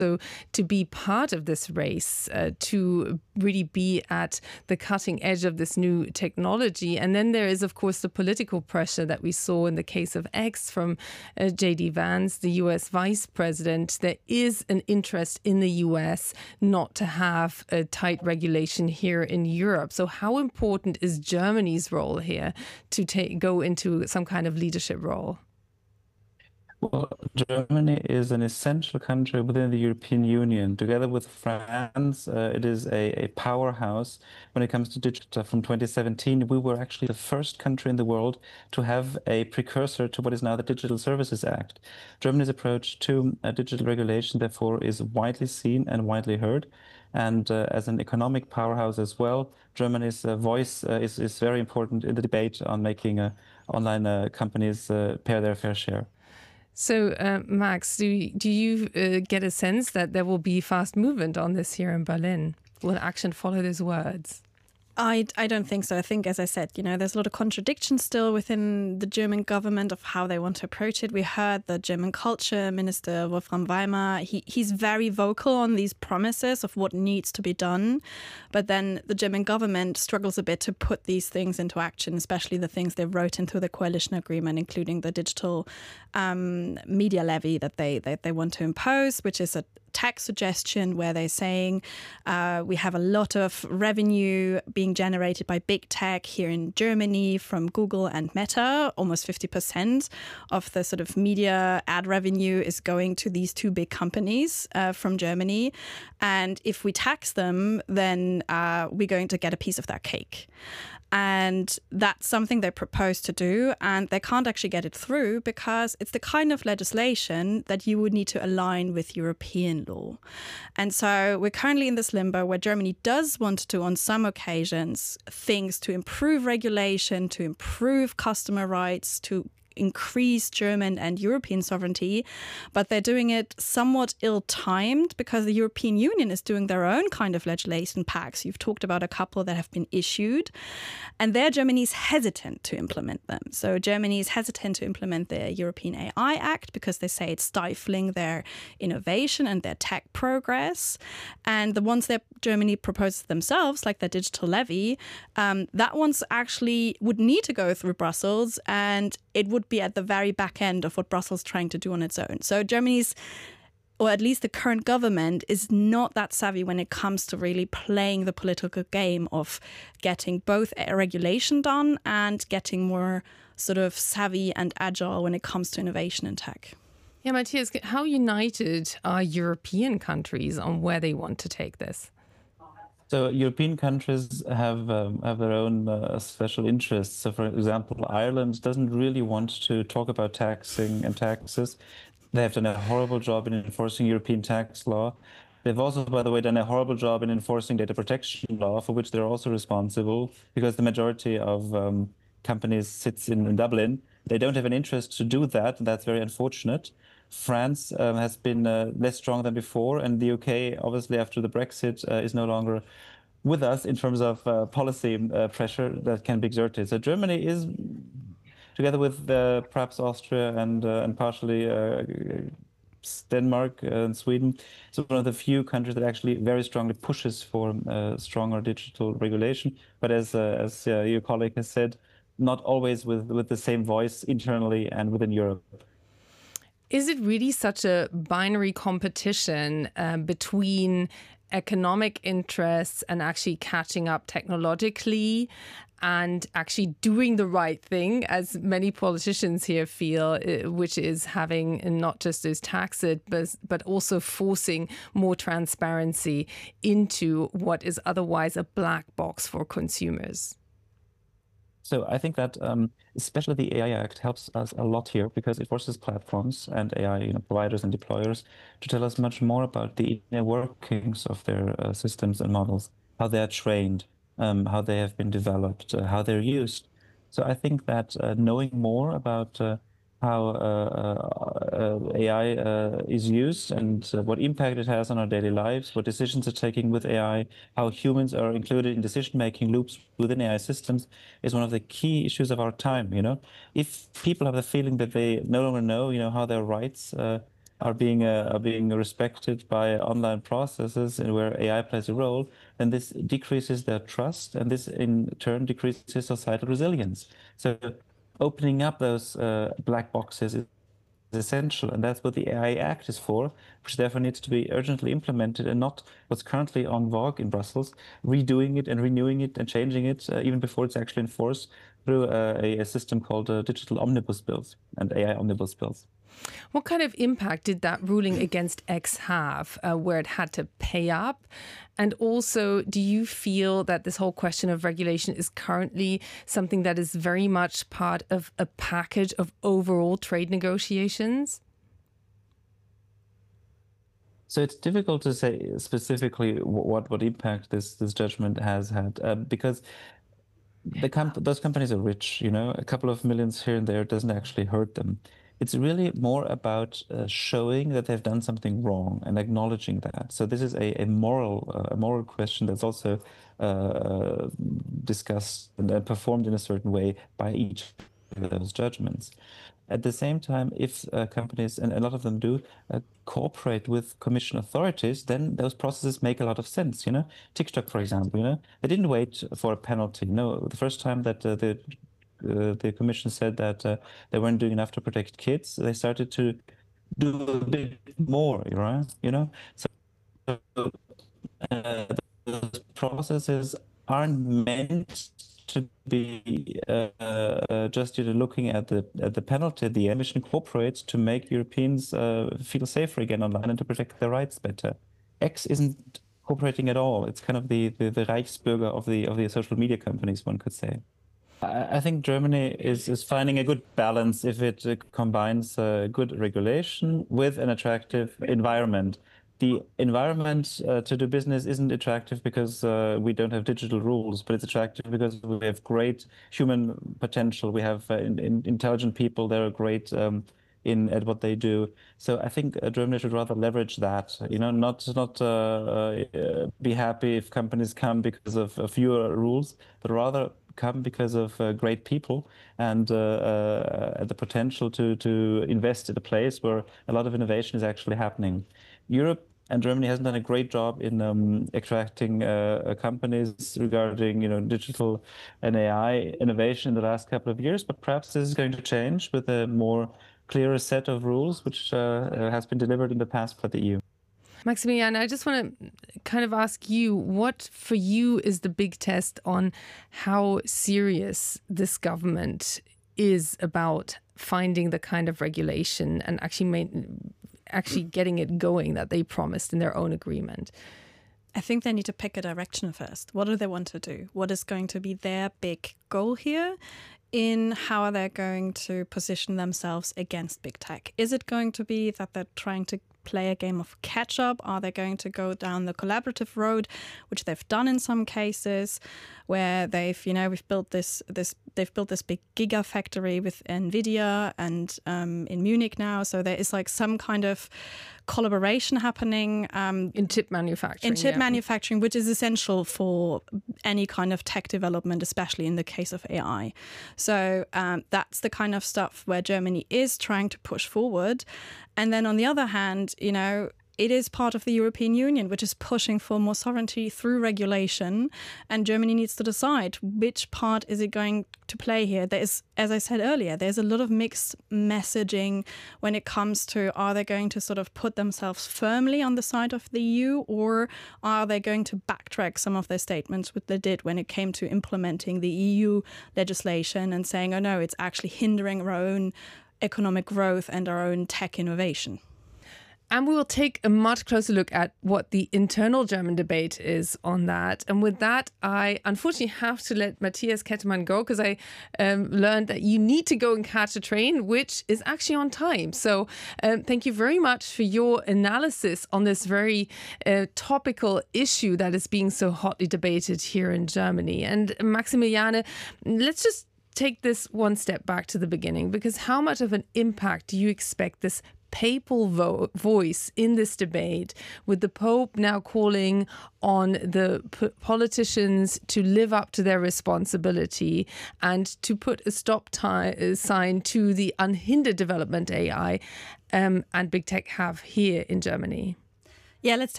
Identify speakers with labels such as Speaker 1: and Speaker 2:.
Speaker 1: So to be part of this race, to really be at the cutting edge of this new technology. And then there is, of course, the political pressure that we saw in the case of X from J.D. Vance, the US vice president. There is an interest in the US not to have a tight regulation here in Europe. So how important is Germany's role here to go into some kind of leadership role?
Speaker 2: Well, Germany is an essential country within the European Union. Together with France, it is a powerhouse when it comes to digital. From 2017, we were actually the first country in the world to have a precursor to what is now the Digital Services Act. Germany's approach to digital regulation, therefore, is widely seen and widely heard. And as an economic powerhouse as well, Germany's voice is very important in the debate on making online companies pay their fair share.
Speaker 1: So, Max, do you get a sense that there will be fast movement on this here in Berlin? Will action follow those words?
Speaker 3: I don't think so. I think, as I said, there's a lot of contradiction still within the German government of how they want to approach it. We heard the German culture minister, Wolfram Weimar, he's very vocal on these promises of what needs to be done. But then the German government struggles a bit to put these things into action, especially the things they wrote into the coalition agreement, including the digital media levy that they want to impose, which is a tax suggestion where they're saying we have a lot of revenue being generated by big tech here in Germany from Google and Meta. Almost 50% of the sort of media ad revenue is going to these two big companies from Germany. And if we tax them, then we're going to get a piece of that cake. And that's something they propose to do, and they can't actually get it through because it's the kind of legislation that you would need to align with European law. And so we're currently in this limbo where Germany does want to do on some occasions things to improve regulation, to improve customer rights, to increase German and European sovereignty, but they're doing it somewhat ill-timed because the European Union is doing their own kind of legislation packs. You've talked about a couple that have been issued, and there Germany is hesitant to implement them. So Germany is hesitant to implement the European AI Act because they say it's stifling their innovation and their tech progress. And the ones that Germany proposes themselves, like the digital levy, that one's actually would need to go through Brussels, and it would be at the very back end of what Brussels is trying to do on its own. So Germany's, or at least the current government, is not that savvy when it comes to really playing the political game of getting both a regulation done and getting more sort of savvy and agile when it comes to innovation and tech.
Speaker 1: Yeah, Matthias, how united are European countries on where they want to take this?
Speaker 2: So European countries have their own special interests. So, for example, Ireland doesn't really want to talk about taxing and taxes. They have done a horrible job in enforcing European tax law. They've also, by the way, done a horrible job in enforcing data protection law, for which they're also responsible, because the majority of companies sits in Dublin. They don't have an interest to do that, and that's very unfortunate. France has been less strong than before, and the UK, obviously, after the Brexit, is no longer with us in terms of policy pressure that can be exerted. So Germany is, together with perhaps Austria and partially Denmark and Sweden, so one of the few countries that actually very strongly pushes for stronger digital regulation. But as your colleague has said, not always with the same voice internally and within Europe.
Speaker 1: Is it really such a binary competition between economic interests and actually catching up technologically and actually doing the right thing, as many politicians here feel, which is having not just those taxes, but also forcing more transparency into what is otherwise a black box for consumers?
Speaker 2: So I think that especially the AI Act helps us a lot here because it forces platforms and AI providers and deployers to tell us much more about the inner workings of their systems and models, how they are trained, how they have been developed, how they're used. So I think that knowing more about how AI is used and what impact it has on our daily lives, what decisions are taking with AI, how humans are included in decision-making loops within AI systems is one of the key issues of our time. If people have the feeling that they no longer know, how their rights are being respected by online processes and where AI plays a role, then this decreases their trust, and this in turn decreases societal resilience. So opening up those black boxes is essential, and that's what the AI Act is for, which therefore needs to be urgently implemented and not what's currently en vogue in Brussels, redoing it and renewing it and changing it even before it's actually enforced through a system called digital omnibus bills and AI omnibus bills.
Speaker 1: What kind of impact did that ruling against X have, where it had to pay up? And also, do you feel that this whole question of regulation is currently something that is very much part of a package of overall trade negotiations?
Speaker 2: So it's difficult to say specifically what impact this judgment has had, because those companies are rich, a couple of millions here and there doesn't actually hurt them. It's really more about showing that they've done something wrong and acknowledging that. So this is a moral question that's also discussed and performed in a certain way by each of those judgments. At the same time, if companies, and a lot of them do, cooperate with Commission authorities, then those processes make a lot of sense. TikTok, for example, they didn't wait for a penalty. No, the first time that the Commission said that they weren't doing enough to protect kids, they started to do a bit more, right? So those processes aren't meant to be just looking at the penalty. The Commission cooperates to make Europeans feel safer again online and to protect their rights better. X isn't cooperating at all. It's kind of the Reichsbürger of the social media companies, one could say. I think Germany is finding a good balance if it combines good regulation with an attractive environment. The environment to do business isn't attractive because we don't have digital rules, but it's attractive because we have great human potential. We have intelligent people. They're great at what they do. So I think Germany should rather leverage that. Not be happy if companies come because of fewer rules, but rather come because of great people and the potential to invest in a place where a lot of innovation is actually happening. Europe and Germany hasn't done a great job in attracting companies regarding digital and AI innovation in the last couple of years, but perhaps this is going to change with a more clearer set of rules, which has been delivered in the past by the EU.
Speaker 1: Maximilian, I just want to kind of ask you, what for you is the big test on how serious this government is about finding the kind of regulation and actually getting it going that they promised in their own agreement?
Speaker 3: I think they need to pick a direction first. What do they want to do? What is going to be their big goal here? In how they're going to position themselves against big tech. Is it going to be that they're trying to play a game of catch up? Are they going to go down the collaborative road, which they've done in some cases, where they've built this big gigafactory with Nvidia and in Munich now. So there is like some kind of collaboration happening
Speaker 1: in chip manufacturing,
Speaker 3: which is essential for any kind of tech development, especially in the case of AI. So that's the kind of stuff where Germany is trying to push forward. And then on the other hand, it is part of the European Union, which is pushing for more sovereignty through regulation. And Germany needs to decide which part is it going to play here. There is, as I said earlier, there's a lot of mixed messaging when it comes to, are they going to sort of put themselves firmly on the side of the EU, or are they going to backtrack some of their statements, which they did when it came to implementing the EU legislation and saying, oh no, it's actually hindering our own economic growth and our own tech innovation.
Speaker 1: And we will take a much closer look at what the internal German debate is on that. And with that, I unfortunately have to let Matthias Kettermann go, because I learned that you need to go and catch a train, which is actually on time. So thank you very much for your analysis on this very topical issue that is being so hotly debated here in Germany. And Maximiliane, let's just take this one step back to the beginning, because how much of an impact do you expect this papal voice in this debate, with the Pope now calling on the politicians to live up to their responsibility and to put a stop sign to the unhindered development AI and big tech have here in Germany.
Speaker 3: Yeah, let's